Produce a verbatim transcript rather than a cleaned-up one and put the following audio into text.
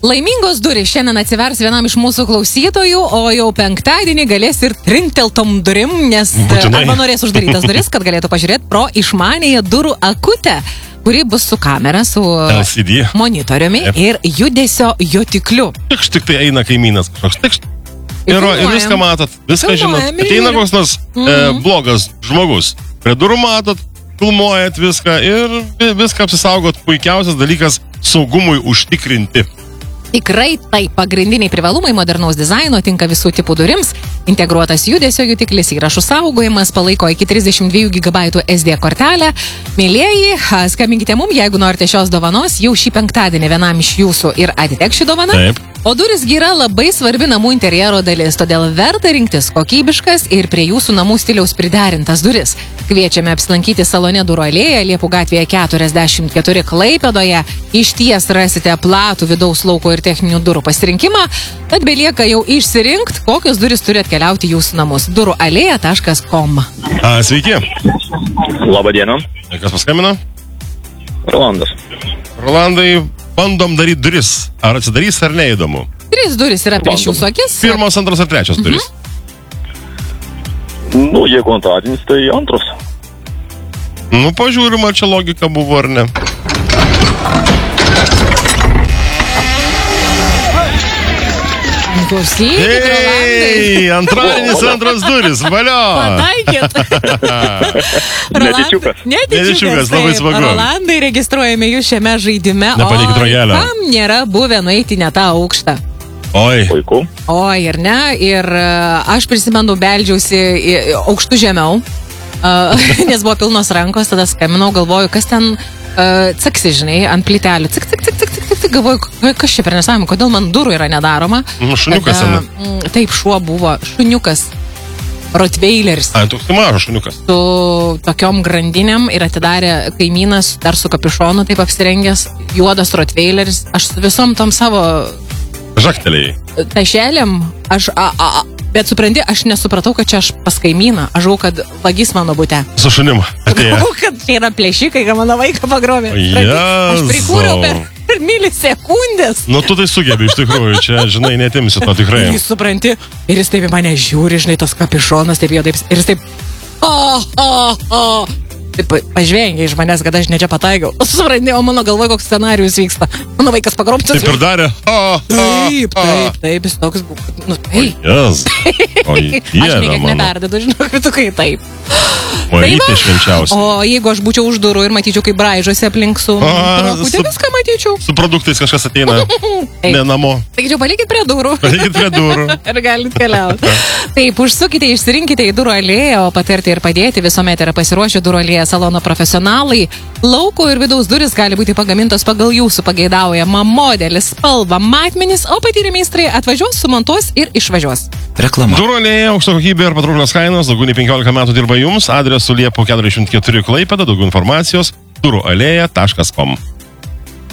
Laimingos durys šiandien atsivers vienam iš mūsų klausytojų, o jau penktadienį galės ir trinteltom durim, nes Būtinai. arba norės uždarytas duris, kad galėtų pažiūrėti pro išmanėją durų akutę, kuri bus su kamera, su L C D. monitoriumi Yep. ir judesio jutikliu. Tikš tik tai eina kaimynas kažkoks. Tikš. Ir, ir Filmuojam. viską matot, viską Filmuojam žinot. ir Ateina žiūrim. koks nors e, blogas žmogus. Prie durų matot, filmuojat viską ir vi- viską apsisaugot. Puikiausias dalykas saugumui užtikrinti. Tikrai tai pagrindiniai privalumai modernaus dizaino tinka visų tipų durims. Integruotas judesio jutiklis, įrašų saugojimas, palaiko iki trisdešimt dviejų gigabaitų S D kortelę. Mėlėjai, skambinkite mum, jeigu norite šios dovanos, jau šį penktadienį vienam iš jūsų ir atiteks ši dovana. Taip. O duris yra labai svarbi namų interjero dalis, todėl verta rinktis kokybiškas ir prie jūsų namų stiliaus priderintas duris. Kviečiame apsilankyti salone Durų alėja, Liepų gatvėje keturiasdešimt keturi Klaipėdoje. Išties rasite platų vidaus lauko ir techninių durų pasirinkimą, tad belieka jau išsirinkti, kokios duris turi atkeliauti jūsų namus. durų alėja taškas com. A, sveiki. Labą dieną, Kas paskambino? Rolandas. Rolandai, bandom daryti duris. Ar atsidarys ar neįdomu? Trys duris yra prieš Bandom. jūsų akis. Pirmos, antros ar trečios duris? Nu, jeigu antradienis, tai antros. Nu, pažiūrim, ar čia logika buvo ar ne. Klausykit, Rolandai. Ei, antradienis, antros duris, valio. Pataikėt. Netyčiukas. Netyčiukas, labai taip. smagu. Rolandai, registruojame jūs šiame žaidime. Nepalikit Oi, ragelio. Kam nėra buvę nueiti ne tą aukštą? Oi, Puiku. Oi, ir ne. Ir e, aš prisimenu, beldžiausi į- į- aukštų žemiau, e, nes buvo pilnos rankos, tada skambinau, galvoju, kas ten uh, caksi, žinai, ant plytelių. Cik, cik, cik, cik, cik, cik, cik, galvoju, k- kas čia per nesąmonė, kodėl man durų yra nedaroma. Nu, šuniukas Tada, sena. mm, Taip, šuo buvo, šuniukas, rotveileris. ai, toks tai mažas šuniukas. Su tokiom grandinėm ir atidarė kaimynas, dar su kapišonu taip apsirengęs, juodas rotveileris. Aš su visom tom savo Žaktelėjai. tašelėm, aš, a, a, a, bet supranti, aš nesupratau, kad čia aš pas kaimyną, aš žinau, kad vagis mano bute. Su šunim atėjo. Žinau, kad čia yra plėšikai, kad mano vaiką pagrobė. Supranti, Aš Jėzau. prikūriau per, per milisekundės. Nu, tu tai sugebi iš tikrųjų, čia, žinai, netimsi to tikrai. Jis supranti, ir jis taip į mane žiūri, žinai, tos kapišonas, taip jo, taip, ir jis taip, o, o, o. Taip pažvengia iš manęs, kad aš ne čia pataikiau. Supranti, o mano galvoje koks scenarijus vyksta. Mano vaikas pagrobtas. Taip ir darė. O, Taip, taip, taip, jis toks buvo. Nu, taip. Jas. O, Aš dieve niekaip mano. neperdedu, žinok, tu kai taip. O, Tai rytė va. švenčiausia. O jeigu aš būčiau už durų ir matyčiau, kaip braižosi aplink su... A, Rakutė, su- viską matyčiau. Su produktais kažkas ateina. Taip. Ne namo. Taigi palikit prie durų. Palikit prie durų. Ir galit keliauti. Taip, užsukite, išsirinkite į durų alėją, o patarti ir padėti visuomet yra pasiruošę durų alėją salono profesionalai. Lauko ir vidaus duris gali būti pagamintos pagal jūsų pageidaujamą modelį, spalvą, matmenis, o patyrę meistrai atvažiuos, sumontuos ir išvažiuos. Reklama. Durų alėja, aukšto kokybė ir patrauklios kainos, daugiau nei penkiolika metų dirba jums, adresu Liepų keturiasdešimt keturi Klaipėda, daugiau informacijos durų alėja taškas com.